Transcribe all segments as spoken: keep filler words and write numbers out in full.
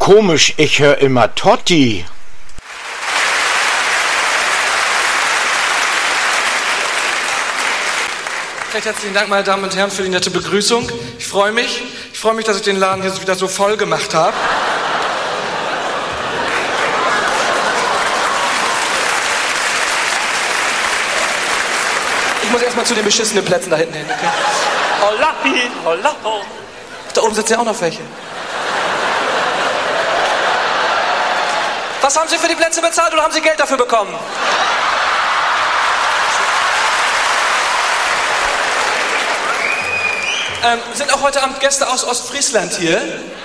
Komisch, ich höre immer Totti. Recht herzlichen Dank, meine Damen und Herren, für die nette Begrüßung. Ich freue mich. Ich freue mich, dass ich den Laden hier wieder so voll gemacht habe. Ich muss erstmal zu den beschissenen Plätzen da hinten hin, okay? Holla, holla, ho. Da oben sitzen ja auch noch welche. Was haben Sie für die Plätze bezahlt oder haben Sie Geld dafür bekommen? Ähm, sind auch heute Abend Gäste aus Ostfriesland hier?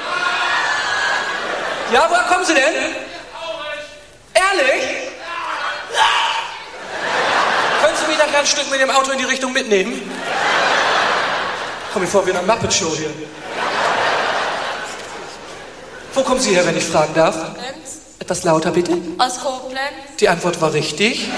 Ja, woher kommen Sie denn? Ehrlich? Können Sie mich nachher ein Stück mit dem Auto in die Richtung mitnehmen? Komm mir vor wie in einer Muppet-Show hier. Wo kommen Sie her, wenn ich fragen darf? Koblenz. Etwas lauter, bitte. Aus Koblenz. Die Antwort war richtig.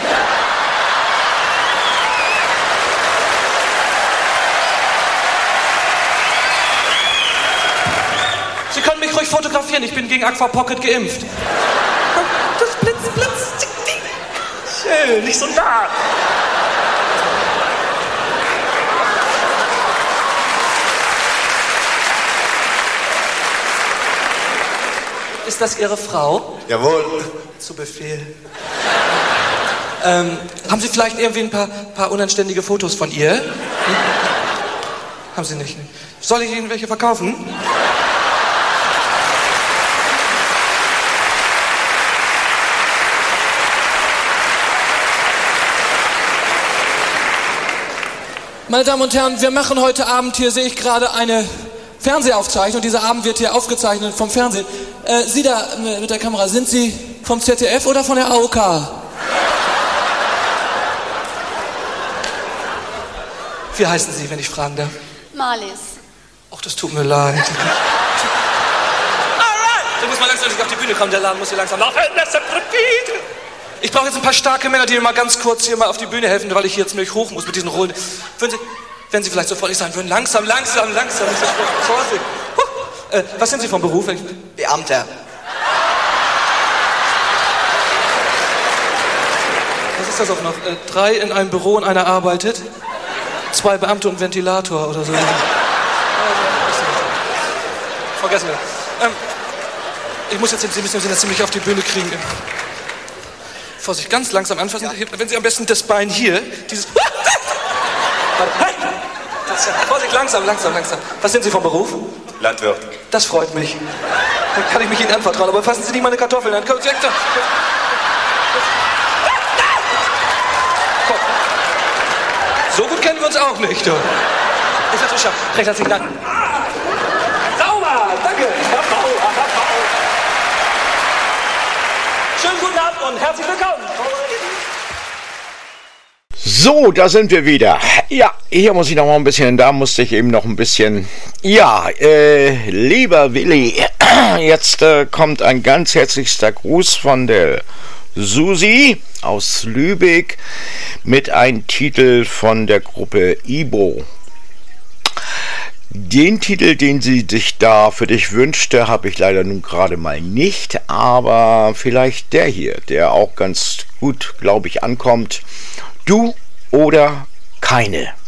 Sie können mich ruhig fotografieren, ich bin gegen Aqua Pocket geimpft. Das Blitz, Blitz. Schön, nicht so nah. Ist das Ihre Frau? Jawohl. Zu Befehl. ähm, haben Sie vielleicht irgendwie ein paar, paar unanständige Fotos von ihr? Hm? Haben Sie nicht? Soll ich Ihnen welche verkaufen? Meine Damen und Herren, wir machen heute Abend hier, sehe ich gerade, eine Fernsehaufzeichnung. Dieser Abend wird hier aufgezeichnet vom Fernsehen. Äh, Sie da mit der Kamera, sind Sie vom Z D F oder von der A O K? Wie heißen Sie, wenn ich fragen darf? Marlies. Ach, das tut mir leid. Alright! Da muss man langsam nicht auf die Bühne kommen, der Laden muss hier langsam laufen. Ich brauche jetzt ein paar starke Männer, die mir mal ganz kurz hier mal auf die Bühne helfen, weil ich hier jetzt nämlich hoch muss mit diesen Rollen. Würden Sie, wenn Sie vielleicht so freundlich sein würden, langsam, langsam, langsam, nicht so Vorsicht. Huh. Äh, was sind Sie vom Beruf? Beamter. Was ist das auch noch? Äh, drei in einem Büro und einer arbeitet. Zwei Beamte und Ventilator oder so. Vergessen wir. Ähm, ich muss jetzt, Sie müssen das ziemlich auf die Bühne kriegen. Vorsicht, ganz langsam anfassen. Ja. Wenn Sie am besten das Bein hier, dieses... Das, Vorsicht, langsam, langsam, langsam. Was sind Sie vom Beruf? Landwirt. Das freut mich. Dann kann ich mich Ihnen anvertrauen. Aber fassen Sie nicht meine Kartoffeln an. Komm, so gut kennen wir uns auch nicht. Du. Ich hab's geschafft. Recht herzlichen Dank. Sauber, danke. Herr Bauer, Herr Bauer. Schönen guten Abend und herzlich willkommen. So, da sind wir wieder. Ja, hier muss ich noch mal ein bisschen, da musste ich eben noch ein bisschen. Ja, äh, lieber Willi, jetzt äh, kommt ein ganz herzlichster Gruß von der Susi aus Lübeck mit einem Titel von der Gruppe Ibo. Den Titel, den sie sich da für dich wünschte, habe ich leider nun gerade mal nicht, aber vielleicht der hier, der auch ganz gut, glaube ich, ankommt. Du oder keine.